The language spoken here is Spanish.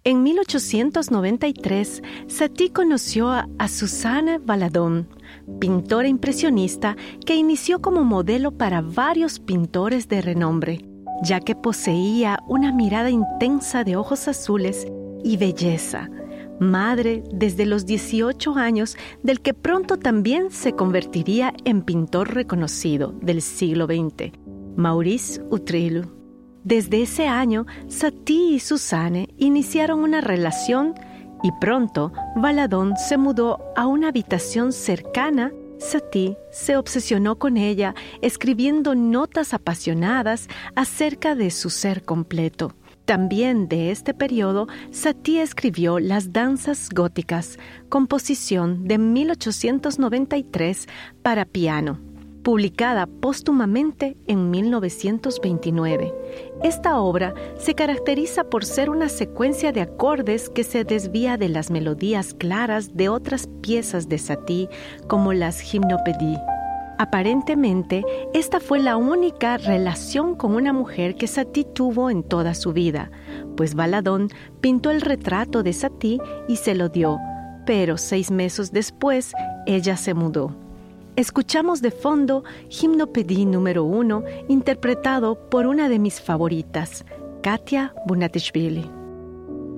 En 1893, Satie conoció a Suzanne Valadon, pintora impresionista que inició como modelo para varios pintores de renombre, ya que poseía una mirada intensa de ojos azules y belleza. Madre desde los 18 años del que pronto también se convertiría en pintor reconocido del siglo XX, Maurice Utrillo. Desde ese año, Satie y Suzanne iniciaron una relación y pronto Valadon se mudó a una habitación cercana. Satie se obsesionó con ella, escribiendo notas apasionadas acerca de su ser completo. También de este periodo, Satie escribió Las danzas góticas, composición de 1893 para piano, publicada póstumamente en 1929. Esta obra se caracteriza por ser una secuencia de acordes que se desvía de las melodías claras de otras piezas de Satie, como las Gymnopédies. Aparentemente, esta fue la única relación con una mujer que Satie tuvo en toda su vida, pues Valadon pintó el retrato de Satie y se lo dio, pero 6 meses después ella se mudó. Escuchamos de fondo Gymnopédie número 1, interpretado por una de mis favoritas, Katia Bunatishvili.